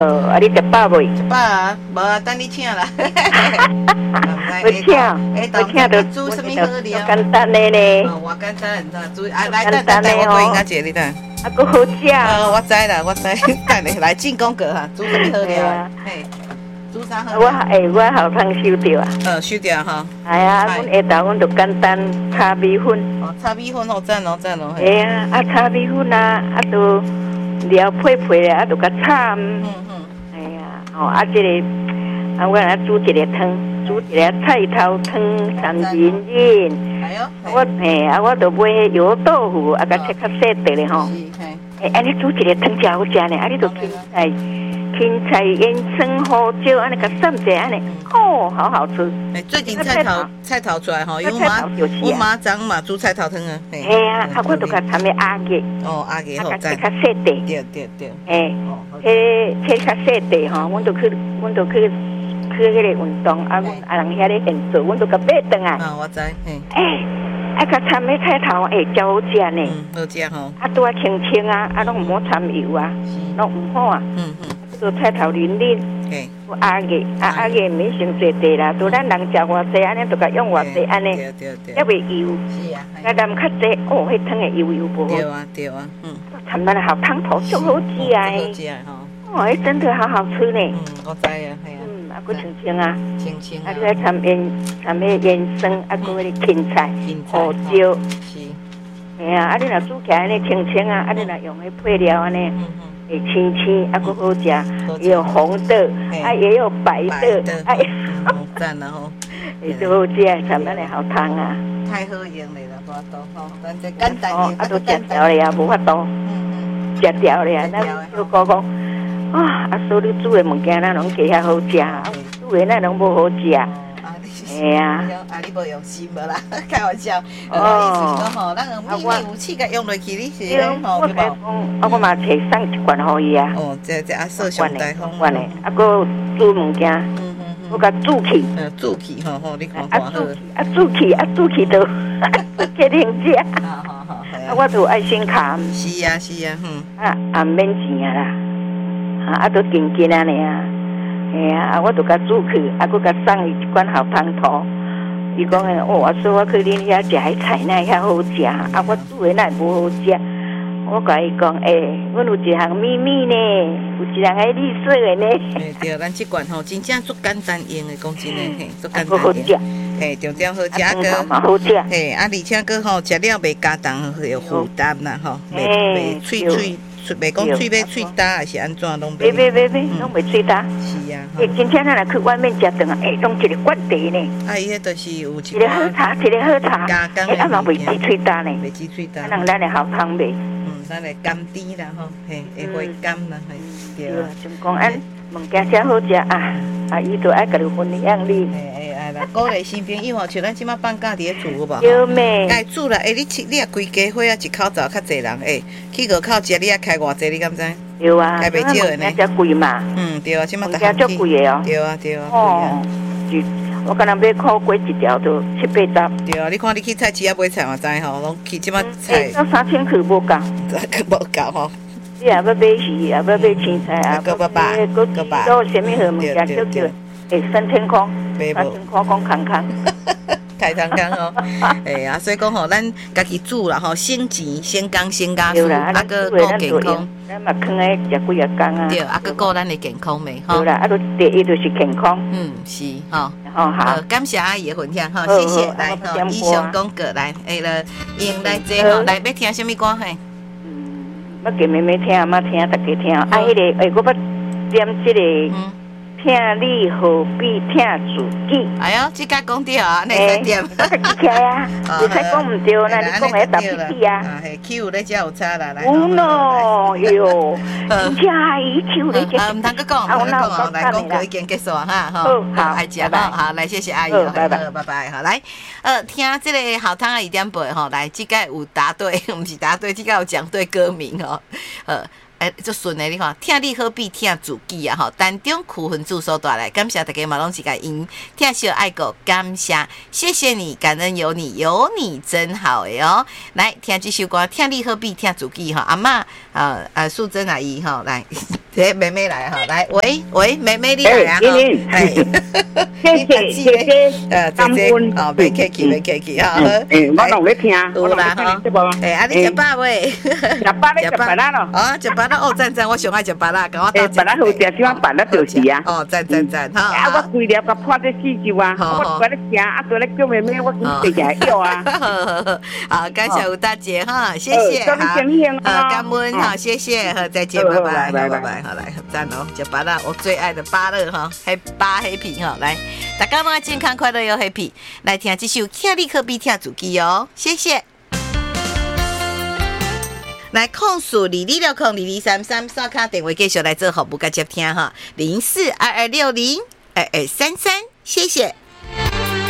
啊，你食饱未？ 食饱啊，无啊，等你请啦。 我请就煮什么好料？ 简单的呢。 哦，我简单，煮啊，来等，我过应该坐你等。 啊，佫好食。 我知啦，我知。等你来进攻个哈，煮什么好料？嘿，煮啥好？ 我后汤收着啊。 收着哈。 系啊，阮下昼阮就简单炒米粉。 哦，炒米粉好赞哦，赞哦。 系啊，炒米粉啊，就料配配啊，就甲炒。哎呀，这个我来煮一个汤，煮一个菜头汤，三仁仁。 哎呦， 我就买油豆腐，甲切较细块的吼。安尼煮一个汤真好食呢，你就芹菜、烟葱、胡椒，安尼甲涮者安尼，好好吃。 最近菜头出来吼，因为我妈长嘛煮菜头汤啊。 系啊，我就甲掺个鸭叶。 哦，鸭叶好赞。 切较细块。 对。 切较细块吼，阮就去迄个运动，阮人遐咧现做，阮就甲买转来。 我知， 甲掺个菜头，真好食呢。 好食吼。 拄啊清清啊，拢毋好掺油啊，拢毋好啊。做菜头嫩嫩，有鸭叶，鸭叶毋免伤济地啦，都咱人食偌济，安尼就甲用偌济安尼，还袂油。是啊，咱较济，迄汤会油无好。 对啊， 掺咱好汤头，足好食啊！ 好食吼。 迄真的好好吃呢。 我知啊，系啊。 佫清清啊， 清你来掺迄烟葱，佫迄个芹菜、胡椒。是。系啊，你若煮起来安尼清清啊，你若用迄配料安尼。青青，佫好食，有红的，也有白的， 好赞啦吼！ 都好食，参咱的好汤啊！ 太好用了啦，无法度吼，咱这简单的， 都食掉了啊，无法度，食掉了啊！咱就讲，所以你煮的物件咱拢加遐好食，煮的咱拢无好食。系啊， 你无用心无啦，开玩笑。意思讲吼，咱用秘密武器甲用落去，你是吼对无？ 我嘛摕送一罐互伊啊。 这色上大方。 罐的，佫煮物件，我甲煮起。 煮起吼，你看偌好。 煮起就决定食。好。我就爱心卡。 是啊， 免钱啊啦，都紧紧安尼啊。我就甲煮去，佫甲送伊一罐好汤头。伊讲我说我去恁遐食迄菜那遐好食，我煮的那无好食。我甲伊讲，阮有一项秘密呢，有一项迄绿色的呢。 对，咱这罐吼真正足简单用的，讲真的，足简单好食。 重点好食个， 好食。 而且个吼食了袂加重，有负担啦吼，袂脆。袂讲嘴要脆焦，还是安怎拢袂？ 拢袂脆焦。是啊。今天咱来去外面食顿啊，拢一个罐茶呢。 伊迄就是有一个喝茶， 加工的。 嘛袂煮脆焦呢。 袂煮脆焦。 咱的好汤味。 咱的甘甜啦吼，会回甘啦，对啊。 就讲物件真好食啊！伊就爱甲你分享你。 鼓励新朋友吼，像咱即马放假伫咧厝有无？ 有咩？ 该煮啦！你也开家伙啊，一口罩较济人去外口食你也开偌济，你敢知？ 有啊， 开袂少的呢。 遮贵嘛？ 对啊，即马大遮贵的哦。 对啊。 我敢若买烤鸡一条就7、8十。 对啊，你看你去菜市啊买菜嘛知吼，拢去即马菜。 3000去无够。 无够吼。 你也要买鱼，也要买青菜啊， 搁把。 都什么好物件叫3天空，3天空讲空空。 太空空哦，所以讲吼，咱家己煮啦吼，省钱、省工、省家事，个顾健康。 咱嘛囥咧食几啊工啊。 对，个顾咱的健康未吼。 对啦，第一就是健康。 是吼。 好。 感谢阿姨的分享吼，谢谢。来吼，以上广告来，用来坐吼，来要听什么歌嘿？ 要给妹妹听，妈听，大家听。迄个，我要点这个。听你何必听自己？ 哎哟，这个讲对啊，你在点？ 记起来啊，你才讲唔对，那你讲喺打屁屁啊 ？Q 咧，才有差啦，来。 哦哟，真正伊 Q 咧， 唔通个讲，来讲过已经结束啊哈，好，爱食啦，好，来谢谢阿姨，拜拜，好来，听这个好汤的2点8吼，来，这个有答对，唔是答对，这个有讲对歌名哦， 就顺的你看，听你好比听自己啊！哈，当中区分字所带来，感谢大家嘛，拢是个因听小爱国，感谢，谢谢你，感恩有你，有你真好的哦。来听这首歌，听你好比听自己哈，阿嬷素贞阿姨哈，来，妹妹来哈，来，喂，妹妹你来啊哈， 谢谢， 感恩哦，别客气哈， 我拢在听， 有啦哈，你食饱未？ 食饱咧，食白啦咯。 哦，食白啦哦，赞，我上爱食白啦，跟我打白啦好食，喜欢白啦就是啊。 哦，赞哈。 啊，我规粒个破这四周啊，我在咧食，啊，在咧叫妹妹，我去食药啊。 好，感谢吴大姐哈，谢谢哈。 感恩哈，谢谢，好，再见，拜拜，好来，赞哦，食白啦，我最爱的芭乐哈，黑皮哈，来，大家嘛健康快乐又 happy， 来听这首听你可比听自己哦，谢谢。来控诉22602233刷卡电话继续来做服务甲接听哈，0422602233，谢谢。